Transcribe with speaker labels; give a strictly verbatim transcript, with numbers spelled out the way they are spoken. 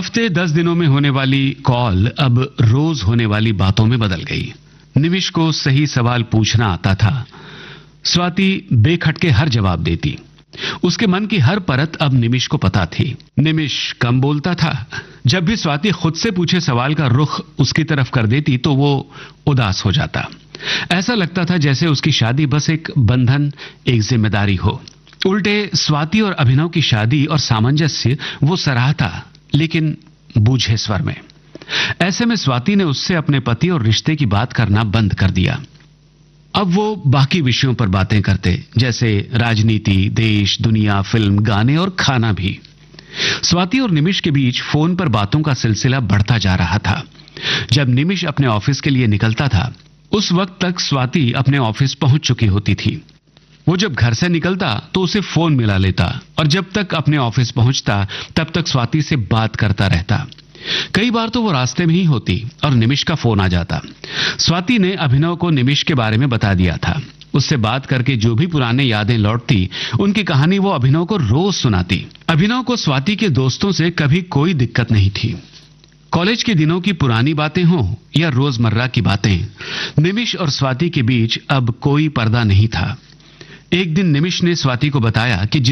Speaker 1: हफ्ते दस दिनों में होने वाली कॉल अब रोज होने वाली बातों में बदल गई। निमिष को सही सवाल पूछना आता था। स्वाति बेखटके हर जवाब देती। उसके मन की हर परत अब निमिष को पता थी। निमिष कम बोलता था। जब भी स्वाति खुद से पूछे सवाल का रुख उसकी तरफ कर देती तो वो उदास हो जाता। ऐसा लगता था जैसे उसकी शादी बस एक बंधन, एक जिम्मेदारी हो। उल्टे स्वाति और अभिनव की शादी और सामंजस्य वो सराहता, लेकिन बूझे स्वर में। ऐसे में स्वाति ने उससे अपने पति और रिश्ते की बात करना बंद कर दिया। अब वो बाकी विषयों पर बातें करते, जैसे राजनीति, देश, दुनिया, फिल्म, गाने और खाना भी। स्वाति और निमिष के बीच फोन पर बातों का सिलसिला बढ़ता जा रहा था। जब निमिष अपने ऑफिस के लिए निकलता था, उस वक्त तक स्वाति अपने ऑफिस पहुंच चुकी होती थी। वो जब घर से निकलता तो उसे फोन मिला लेता और जब तक अपने ऑफिस पहुंचता तब तक स्वाति से बात करता रहता। कई बार तो वो रास्ते में ही होती और निमिष का फोन आ जाता। स्वाति ने अभिनव को निमिष के बारे में बता दिया था। उससे बात करके जो भी पुराने यादें लौटती, उनकी कहानी वो अभिनव को रोज सुनाती। अभिनव को स्वाति के दोस्तों से कभी कोई दिक्कत नहीं थी। कॉलेज के दिनों की पुरानी बातें हों या रोजमर्रा की बातें, निमिष और स्वाति के बीच अब कोई पर्दा नहीं था। एक दिन निमिष ने स्वाति को बताया कि